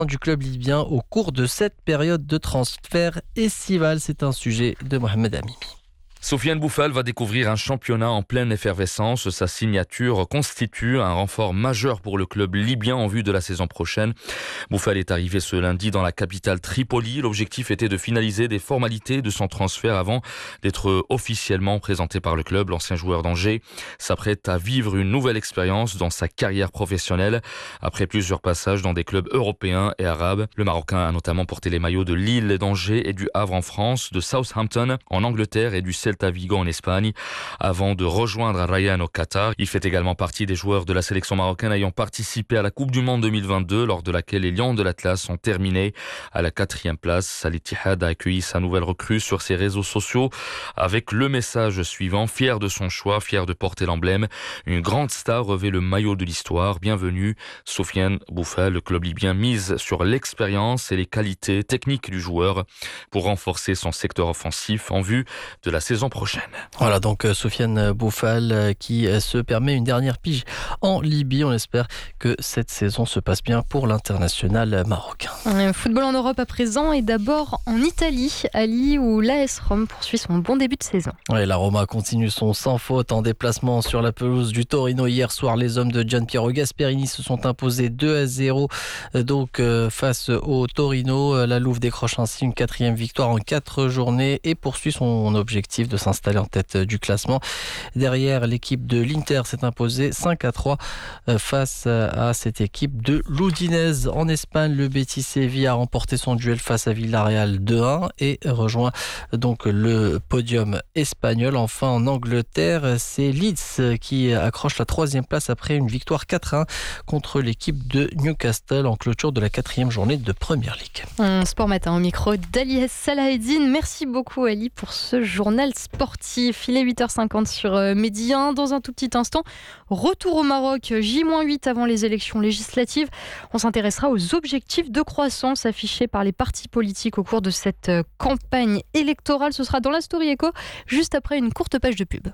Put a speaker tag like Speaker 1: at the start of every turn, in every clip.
Speaker 1: du club libyen au cours de cette période de transfert estival. C'est un sujet de Mohamed Amimi.
Speaker 2: Sofiane Boufal va découvrir un championnat en pleine effervescence. Sa signature constitue un renfort majeur pour le club libyen en vue de la saison prochaine. Boufal est arrivé ce lundi dans la capitale Tripoli. L'objectif était de finaliser des formalités de son transfert avant d'être officiellement présenté par le club. L'ancien joueur d'Angers s'apprête à vivre une nouvelle expérience dans sa carrière professionnelle. Après plusieurs passages dans des clubs européens et arabes, le Marocain a notamment porté les maillots de Lille, d'Angers et du Havre en France, de Southampton en Angleterre et du Celta Vigo en Espagne, avant de rejoindre Rayan au Qatar. Il fait également partie des joueurs de la sélection marocaine ayant participé à la Coupe du Monde 2022, lors de laquelle les Lions de l'Atlas ont terminé à la 4e place. Al Ittihad a accueilli sa nouvelle recrue sur ses réseaux sociaux avec le message suivant: fier de son choix, fier de porter l'emblème. Une grande star revêt le maillot de l'histoire. Bienvenue, Sofiane Boufal. Le club libyen mise sur l'expérience et les qualités techniques du joueur pour renforcer son secteur offensif en vue de la saison prochaine.
Speaker 1: Voilà donc Sofiane Boufal qui se permet une dernière pige en Libye. On espère que cette saison se passe bien pour l'international marocain.
Speaker 3: Football en Europe à présent et d'abord en Italie, à Lille où l'AS Rome poursuit son bon début de saison.
Speaker 1: Ouais, la Roma continue son sans faute en déplacement sur la pelouse du Torino. Hier soir, les hommes de Gianpiero Gasperini se sont imposés 2-0 donc face au Torino. La Louve décroche ainsi une 4e victoire en 4 journées et poursuit son objectif de s'installer en tête du classement. Derrière, l'équipe de l'Inter s'est imposée 5-3 face à cette équipe de l'Udinese. En Espagne, le Betis Séville a remporté son duel face à Villarreal 2-1 et rejoint donc le podium espagnol. Enfin, en Angleterre, c'est Leeds qui accroche la 3e place après une victoire 4-1 contre l'équipe de Newcastle en clôture de la 4e journée de Premier League.
Speaker 3: Sport Matin au micro d'Ali Salaheddine. Merci beaucoup Ali pour ce journal sportif. Il est 8h50 sur Midi 1. Dans un tout petit instant, retour au Maroc, J-8 avant les élections législatives. On s'intéressera aux objectifs de croissance affichés par les partis politiques au cours de cette campagne électorale. Ce sera dans la Story Echo, juste après une courte page de pub.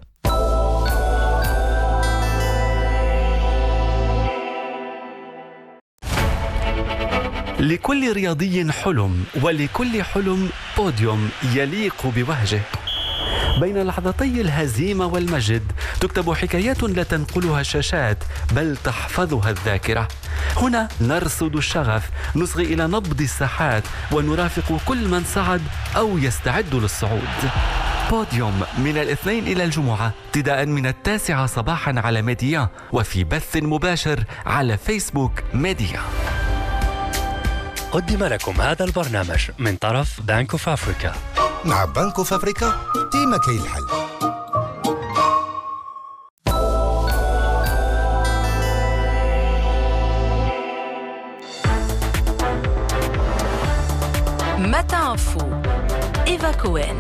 Speaker 4: لكل رياضي حلم، ولكل حلم بوديوم يليق بوهجه. بين لحظتي الهزيمة والمجد تكتب حكايات لا تنقلها الشاشات بل تحفظها الذاكرة. هنا نرصد الشغف، نصغي إلى نبض الساحات ونرافق كل من صعد أو يستعد للصعود. بوديوم من الاثنين إلى الجمعة ابتداء من 9 صباحا على ميديا وفي بث مباشر على فيسبوك ميديا.
Speaker 5: قدم لكم هذا البرنامج من طرف بانك اوف افريكا.
Speaker 6: مع بنك اوف افريكا ديما كاين الحل.
Speaker 7: Matin Info, Eva Cohen.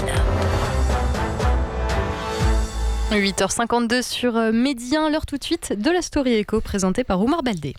Speaker 3: 8h52 sur Midi 1, l'heure tout de suite de la Story Echo présentée par Oumar Baldé.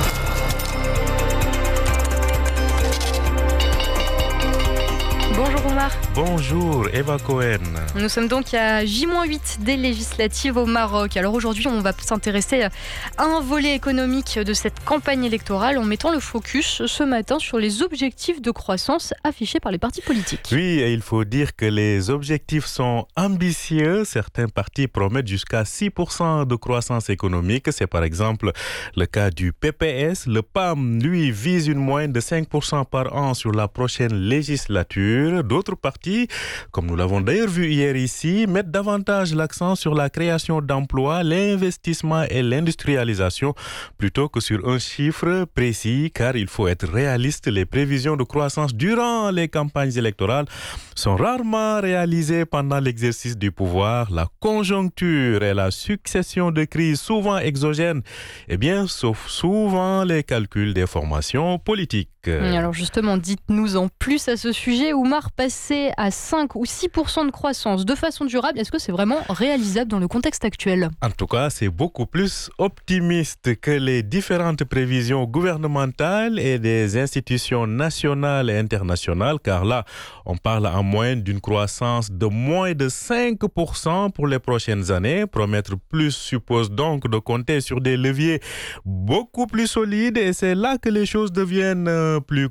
Speaker 3: Bonjour Oumar.
Speaker 8: Bonjour Eva Cohen.
Speaker 3: Nous sommes donc à J-8 des législatives au Maroc. Alors aujourd'hui, on va s'intéresser à un volet économique de cette campagne électorale en mettant le focus ce matin sur les objectifs de croissance affichés par les partis politiques.
Speaker 8: Oui, et il faut dire que les objectifs sont ambitieux. Certains partis promettent jusqu'à 6% de croissance économique. C'est par exemple le cas du PPS. Le PAM, lui, vise une moyenne de 5% par an sur la prochaine législature. D'autres partis, comme nous l'avons d'ailleurs vu hier ici, mettent davantage l'accent sur la création d'emplois, l'investissement et l'industrialisation plutôt que sur un chiffre précis, car il faut être réaliste. Les prévisions de croissance durant les campagnes électorales sont rarement réalisées pendant l'exercice du pouvoir. La conjoncture et la succession de crises souvent exogènes, sauf souvent les calculs des formations politiques.
Speaker 3: Alors justement, dites-nous en plus à ce sujet. Oumar, passer à 5 ou 6% de croissance de façon durable, est-ce que c'est vraiment réalisable dans le contexte actuel ?
Speaker 8: En tout cas, c'est beaucoup plus optimiste que les différentes prévisions gouvernementales et des institutions nationales et internationales, car là, on parle en moyenne d'une croissance de moins de 5% pour les prochaines années. Promettre plus suppose donc de compter sur des leviers beaucoup plus solides et c'est là que les choses deviennent plus